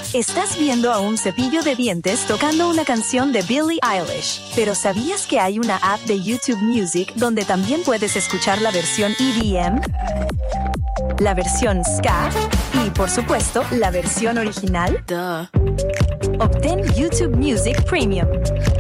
Estás viendo a un cepillo de dientes tocando una canción de Billie Eilish. Pero ¿sabías que hay una app de YouTube Music donde también puedes escuchar la versión EDM? La versión ska y, por supuesto, la versión original. Duh. Obtén YouTube Music Premium.